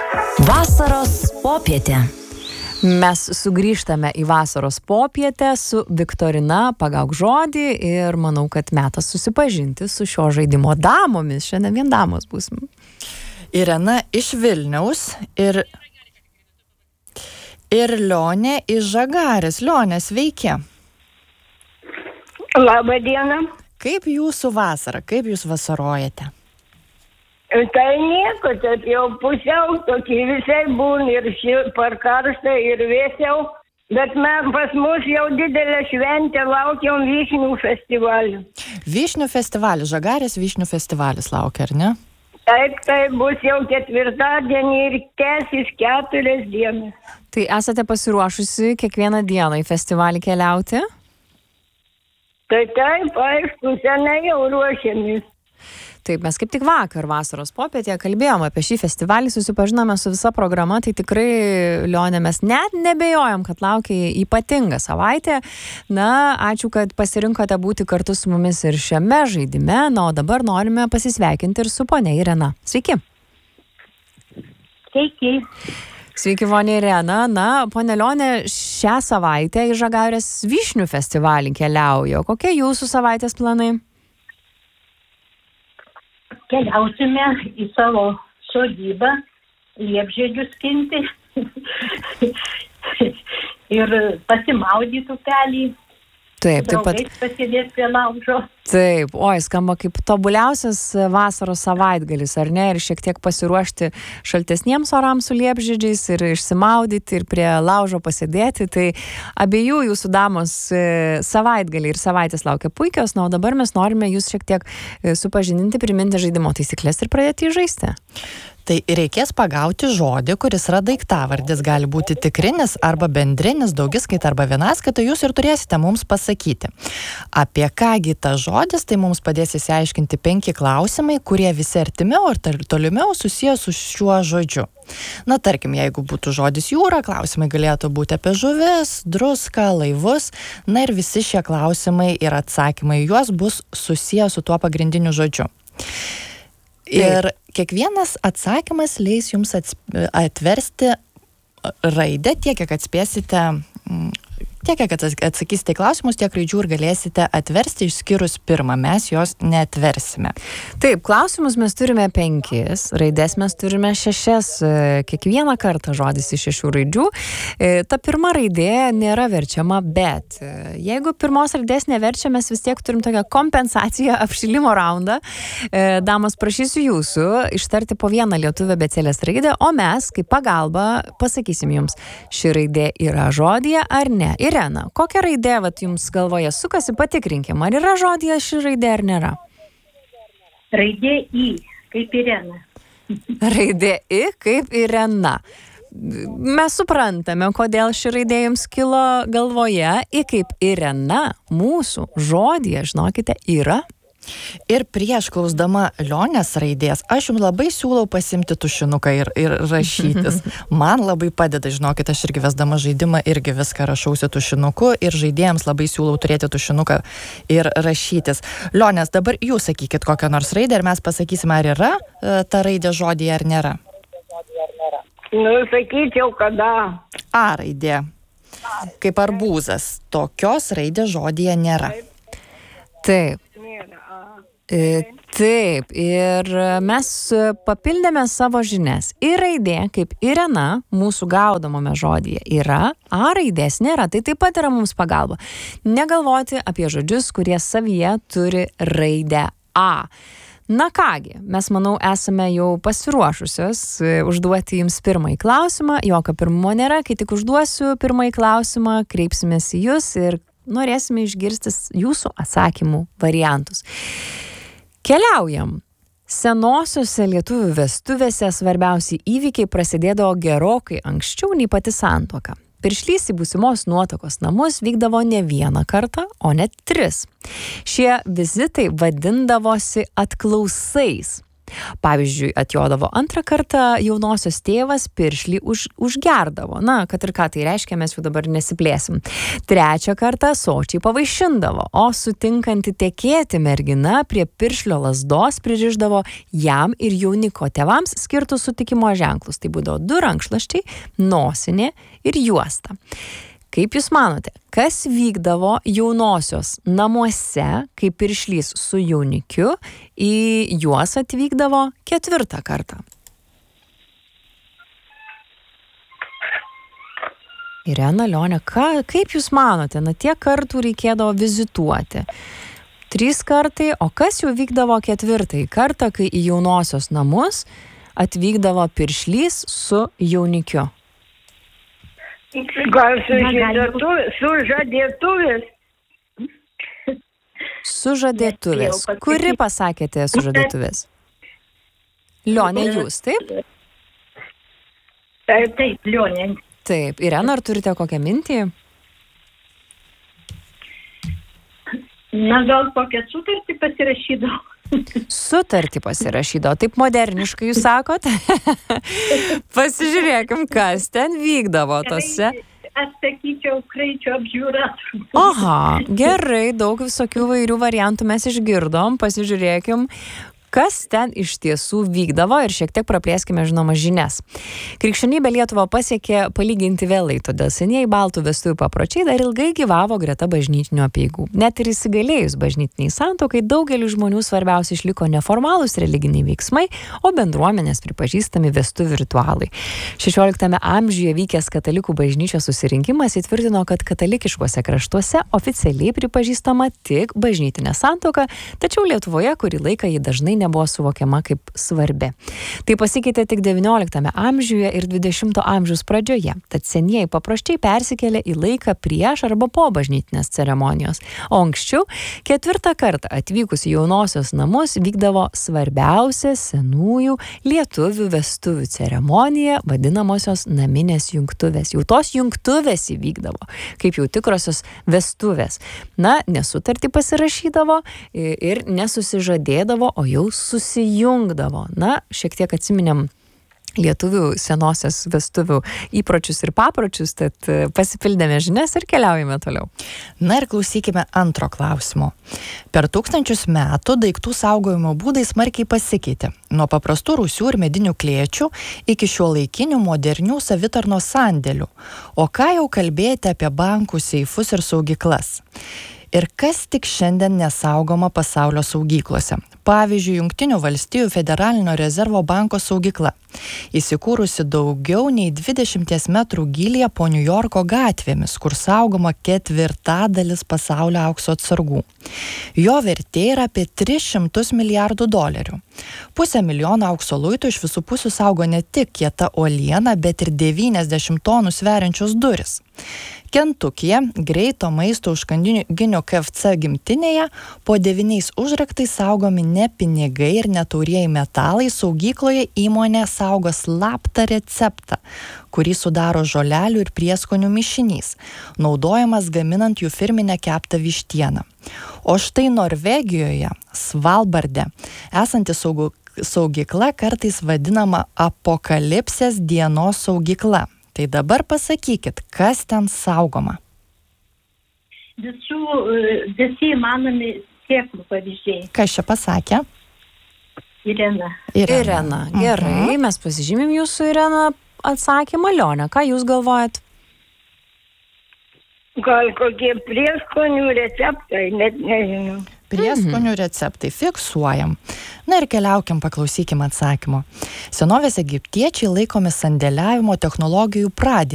Vasaros popietė. Mes sugrįžtame į vasaros popietę su Viktorina Pagauk žodį ir manau, kad metas susipažinti su šio žaidimo damomis. Šiandien vien damos būsim. Irena iš Vilniaus ir Lionė iš Žagarės. Lionė, sveiki. Labą dieną. Kaip jūsų vasara? Kaip jūs vasarojate? Tai nieko, taip jau pusiau, tokį visai būn ir per karštą ir vėsiau, bet pas mus jau didelė šventė, laukiam Vyšnių festivalį. Vyšnių festivalis, Žagarės Vyšnių festivalis laukia, ar ne? Taip, tai bus jau ketvirtadienį ir tęsis 4 dienas. Tai esate pasiruošusi kiekvieną dieną į festivalį keliauti? Tai taip, aišku, senai jau ruošiamės. Taip, mes kaip tik vakar vasaros popietėje kalbėjom apie šį festivalį, susipažinome su visa programa, tai tikrai, Lionė, mes net nebejojam, kad laukia ypatinga savaitė. Na, ačiū, kad pasirinkote būti kartu su mumis ir šiame žaidime, na, o dabar norime pasisveikinti ir su ponia Irena. Sveiki. Sveiki. Sveiki, ponia Irena. Na, ponia Lionė, šią savaitę į Žagarės Vyšnių festivalį keliauja. Kokie jūsų savaitės planai? Keliausime į savo sodybą, liepžiedžius skinti ir pasimaudyti upelį. Taip, taip pat. Draugais pasėdėti prie laužo. Taip, skamba kaip tobuliausias vasaros savaitgalis, ar ne? Ir šiek tiek pasiruošti šaltesniems orams su liepžiedžiais ir išsimaudyti ir prie laužo pasėdėti. Tai abiejų jūsų damos savaitgaliai ir savaitės laukia puikios, na, o dabar mes norime jūs šiek tiek supažindinti, priminti žaidimo taisyklės ir pradėti jį žaisti. Tai reikės pagauti žodį, kuris yra daiktavardis, gali būti tikrinis arba bendrinis, daugiskaita arba vienaskaita, jūs ir turėsite mums pasakyti. Apie kągi tas žodis, tai mums padės įsiaiškinti 5 klausimai, kurie visi artimiau ir tolimiau susiję su šiuo žodžiu. Na, tarkim, jeigu būtų žodis jūra, klausimai galėtų būti apie žuvis, druską, laivus, na ir visi šie klausimai ir atsakymai juos bus susiję su tuo pagrindiniu žodžiu. Ir kiekvienas atsakymas leis jums atversti raidę tiek, kiek atspėsite, tiek, kiek atsakysite į klausimus, tiek raidžių ir galėsite atversti išskyrus pirmą, mes jos neatversime. Taip, klausimus mes turime 5, raidės mes turime 6, kiekvieną kartą žodis iš 6 raidžių. Ta pirma raidė nėra verčiama, bet jeigu pirmos raidės neverčia, mes vis tiek turim tokią kompensaciją, apšilimo raundą. Damos, prašysiu jūsų ištarti po vieną lietuvio abėcėlės raidę, o mes, kaip pagalba, pasakysim jums, ši raidė yra žodyje ar ne. Irena, kokia raidė jums galvoje sukasi, patikrinkim, ar yra žodyje ši raidė ar nėra? Raidė I, kaip Irena. Raidė I, kaip Irena. Mes suprantame, kodėl ši raidė jums kilo galvoje. I kaip Irena mūsų žodyje, žinokite, yra. Ir prieš klausdama Lionės raidės, aš jums labai siūlau pasimti tušinuką ir rašytis. Man labai padeda, žinokit, aš irgi vesdama žaidimą irgi viską rašausi tušinuku ir žaidėjams labai siūlau turėti tušinuką ir rašytis. Lionės, dabar jūs sakykit kokią nors raidę ir mes pasakysime, ar yra ta raidė žodyje ar nėra. Nu, sakyčiau, kada. A raidė. Kaip arbūzas. Tokios raidės žodyje nėra. Taip. Taip, ir mes papildėme savo žinias. I raidė, kaip Irena, mūsų gaudomame žodyje yra, A raidės nėra, tai taip pat yra mums pagalba. Negalvoti apie žodžius, kurie savyje turi raidę A. Na kągi, mes, manau, esame jau pasiruošusios užduoti jums pirmąjį klausimą. Jokio pirmumo nėra, kai tik užduosiu pirmąjį klausimą, kreipsimės į jūs ir norėsime išgirsti jūsų atsakymų variantus. Keliaujam. Senosiose lietuvių vestuvėse svarbiausi įvykiai prasidėdavo gerokai anksčiau nei pati santuoka. Piršlys į būsimos nuotakos namus vykdavo ne vieną kartą, o net 3. Šie vizitai vadindavosi atklausais. Pavyzdžiui, atjodavo antrą kartą jaunosios tėvas piršlį užgerdavo. Na, kad ir ką tai reiškia, mes jau dabar nesiplėsim. Trečią kartą sočiai pavaišindavo, o sutinkanti tekėti mergina prie piršlio lazdos pririšdavo jam ir jauniko tėvams skirtus sutikimo ženklus. Tai būdavo 2 rankšluosčiai, nosinė ir juosta. Kaip jūs manote, kas vykdavo jaunosios namuose, kai piršlys su jaunikiu į juos atvykdavo 4 kartą? Irena, Lionė, kaip jūs manote, tiek kartų reikėdavo vizituoti? 3 kartai, o kas jau vykdavo 4 kartą, kai į jaunosios namus atvykdavo piršlys su jaunikiu? Gal sužadėtuvės? Sužadėtuvės. Kuri pasakėte sužadėtuvės? Lionė, jūs, taip? Taip, Lionė. Taip. Irena, ar turite kokią mintį? Na, gal kokią sutartį pasirašydavo? Sutartį pasirašydavo. Taip moderniškai jūs sakot? Pasižiūrėkim, kas ten vykdavo tose. Aš sakyčiau, kraičio apžiūra. Aha, gerai, daug visokių vairių variantų mes išgirdom. Pasižiūrėkim, kas ten iš tiesų vykdavo ir šiek tiek praplėskime, žinoma, žinias. Krikščionybė Lietuvą pasiekė palyginti vėlai, todėl senieji baltų vestuvių papročiai dar ilgai gyvavo greta bažnytinių apeigų. Net ir įsigalėjus bažnytiniai santuokai, daugeliu žmonių svarbiausia išliko neformalūs religiniai veiksmai, o bendruomenės pripažįstami vestuvių ritualai. 16 amžiuje vykęs katalikų bažnyčios susirinkimas įtvirtino, kad katalikiškuose kraštuose oficialiai pripažįstama tik bažnytinė santuoka, tačiau Lietuvoje kurį laiką ji dažnai nebuvo suvokiama kaip svarbi. Tai pasikeitė tik 19 amžiuje ir 20 amžiaus pradžioje, tad senieji papročiai persikėlė į laiką prieš arba po bažnytinės ceremonijos. O anksčiau 4 kartą atvykus į jaunosios namus vykdavo svarbiausia senųjų lietuvių vestuvių ceremonija, vadinamosios naminės jungtuvės. Jau tos jungtuvės įvykdavo, kaip jau tikrosios vestuvės. Na, nesutartį pasirašydavo ir nesusižadėdavo, o jau susijungdavo. Na, šiek tiek atsiminėm lietuvių senosios vestuvių įpročius ir papročius, tad pasipildėme žinias ir keliaujame toliau. Na ir klausykime antro klausimo. Per 1000 metų daiktų saugojimo būdai smarkiai pasikeitė. Nuo paprastų rūsių ir medinių klėčių iki šiuolaikinių modernių savitarnos sandėlių. O ką jau kalbėti apie bankų seifus ir saugyklas? Ir kas tik šiandien nesaugoma pasaulio saugyklose. Pavyzdžiui, Jungtinių valstijų Federalinio rezervo banko saugykla, įsikūrusi daugiau nei 20 metrų gylyje po Niujorko gatvėmis, kur saugoma 1/4 pasaulio aukso atsargų. Jo vertė yra apie $300 milijardų. $500,000 aukso luitų iš visų pusių saugo ne tik kieta uoliena, bet ir 90 tonų sveriančios durys. Kentukyje greito maisto užkandinių KFC gimtinėje po 9 užraktais saugomi ne pinigai ir netaurieji metalai. Saugykloje įmonė saugo slaptą receptą, kurį sudaro žolelių ir prieskonių mišinys, naudojamas gaminant jų firminę keptą vištieną. O štai Norvegijoje, Svalbarde, esanti saugykla kartais vadinama apokalipsės dienos saugykla. Tai dabar pasakykit, kas ten saugoma? Visi įmanomi sėklų pavyzdžiai. Kas čia pasakė? Irena. Gerai, mes pasižymim jūsų, Irena, atsakymą. Lionė, ką jūs galvojat? Gal kokie prieskonių receptai, net nežinau. Prieskonių receptai, fiksuojam. Na ir keliaukim, paklausykim atsakymo. Senovės egiptiečiai laikomi sandėliavimo technologijų pradininku.